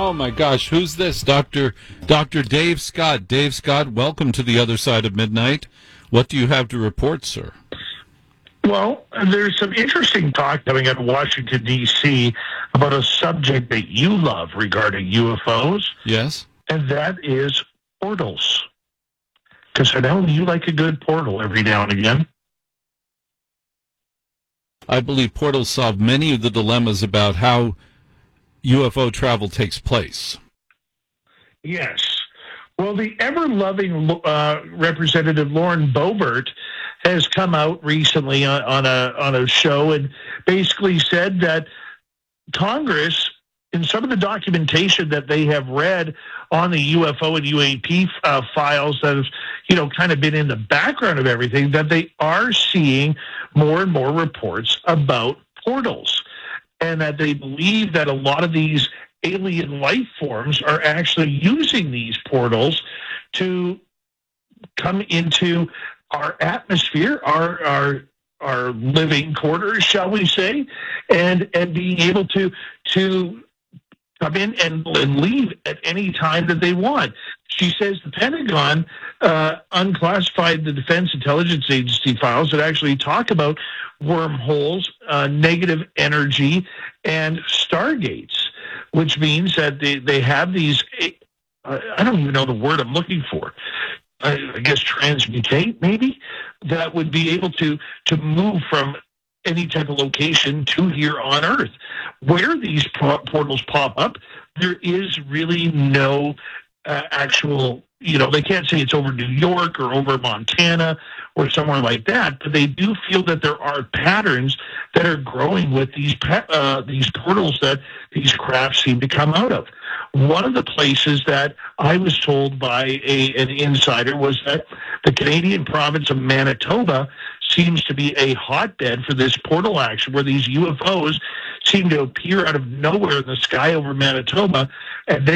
Oh my gosh, who's this? Dr. Dave Scott. Dave Scott, welcome to the other side of midnight. What do you have to report, sir? Well, there's some interesting talk coming out of Washington, D.C. about a subject that you love regarding UFOs. Yes? And that is portals. Because I know you like a good portal every now and again. I believe portals solve many of the dilemmas about how UFO travel takes place. Yes. Well, the ever-loving Representative Lauren Boebert has come out recently on a show and basically said that Congress, in some of the documentation that they have read on the UFO and UAP files that have, kind of been in the background of everything, that they are seeing more and more reports about portals, and that they believe that a lot of these alien life forms are actually using these portals to come into our atmosphere, our living quarters, shall we say, and being able to come in and leave at any time that they want. She says the Pentagon unclassified the Defense Intelligence Agency files that actually talk about wormholes, negative energy, and stargates, which means that they have these, I don't even know the word I'm looking for, I guess transmutate, maybe, that would be able to move from any type of location to here on Earth. Where these portals pop up, there is really no actual, they can't say it's over New York or over Montana or somewhere like that, but they do feel that there are patterns that are growing with these portals that these craft seem to come out of. One of the places that I was told by an insider was that the Canadian province of Manitoba seems to be a hotbed for this portal action, where these UFOs seem to appear out of nowhere in the sky over Manitoba, and